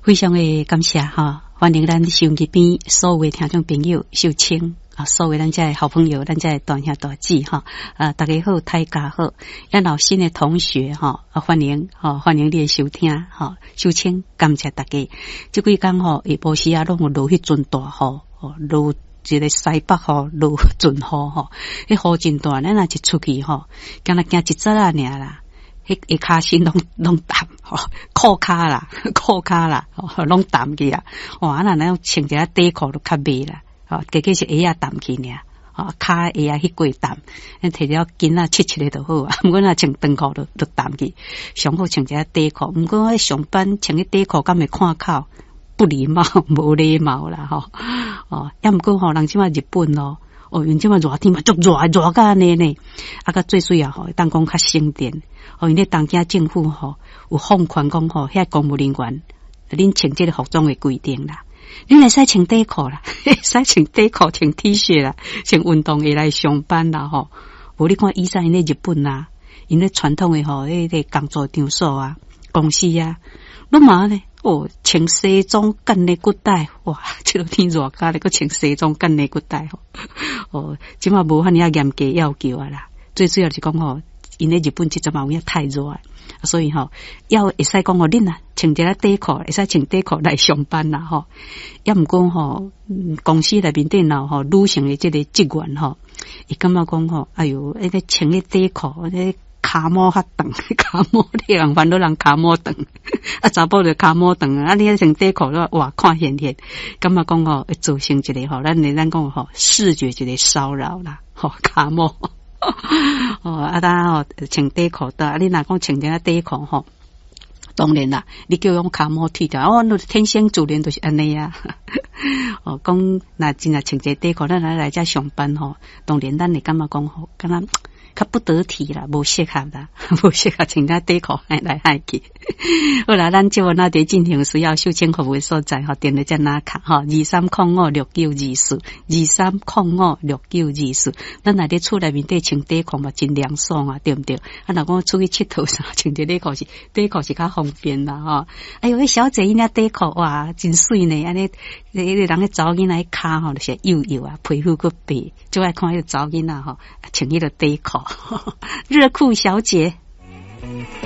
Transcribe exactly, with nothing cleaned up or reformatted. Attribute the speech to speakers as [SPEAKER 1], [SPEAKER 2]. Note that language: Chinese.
[SPEAKER 1] 非常的感谢哈，欢迎咱收音机边所有的听众朋友秀清啊，所有咱这的好朋友，咱这的大兄大姐哈，啊，大家好，大家好，咱老新的同学哈，啊，欢迎哈，欢迎你的收听哈，秀清感谢大家。这几天吼，下晡时啊，拢有落迄阵大雨，哦，落一个西北吼，落阵雨吼，迄雨真大，咱若一出去吼，敢若行一节啊尔啦。迄一骹身拢拢淡吼，裤骹啦，裤骹啦，吼拢淡去啊！哇，那咱穿一下底裤都较袂啦，吼，结果是鞋啊淡去尔，吼，骹鞋啊迄过淡，咱摕了巾啊切切咧就好啊。毋过若穿长裤都都淡去，上好穿一下底裤。毋过我上班穿个底裤，敢会看口不礼貌，无礼貌啦，吼哦。也毋过吼，人即马日本咯。哦，因即嘛热天嘛，足热热甲安尼呢，啊，甲最主要吼，当讲较省电。哦，因咧当今政府吼有放宽讲吼，遐公务人员，恁穿这个服装的规定啦，恁会使穿底裤啦，会使穿底裤、穿 T 恤啦，穿运动鞋来上班啦吼。无你看以前因咧日本啊，因咧传统的吼，迄个工作场所啊、公司啊，拢嘛呢。哦，穿西装干内骨带，哇！这个天热甲咧，佮穿西装干内骨带吼。哦，即马无遐尼啊严格要求啊啦。最主要是讲吼，因咧日本即阵嘛有影太热啊，所以吼要会使讲吼恁啊，穿一个底裤，会使穿底裤来上班啦吼。也毋过吼，公司内面电脑吼，女性的即个职员吼，伊感觉讲吼，哎哟，迄个穿个底裤，迄骹毛较长，骹毛你人烦恼人骹毛长，啊查甫就骹毛长啊！你迄穿底裤了，哇，看现现，感觉讲吼会造成一个吼，咱咱讲吼视觉一个骚扰啦，吼骹毛，哦啊，当吼穿底裤的，啊你若讲穿件底裤吼，当然啦，你叫用骹毛剃掉，哦，那天生自然就是安尼啊。哦，讲那真啊穿一底裤，咱来来遮上班吼，当然咱会感觉讲吼，敢若。较不得体啦，无适合啦，无适合穿个底裤来来来去。好啦，咱即晚那伫进行需要秀清服务的所在吼，电话在哪卡吼？二三零五六九二四，二三零五六九二四。咱来伫厝内面底穿底裤嘛，真凉爽啊，对毋对？啊，若讲出去佚佗啥，穿着底裤是底裤是较方便啦吼。哎哟，迄小姐伊那底裤哇，真水呢，安尼，迄个人个查某囡仔骹吼就是幼幼啊，皮肤个白，就爱看迄个查某囡仔吼，穿迄个底裤。热裤小姐。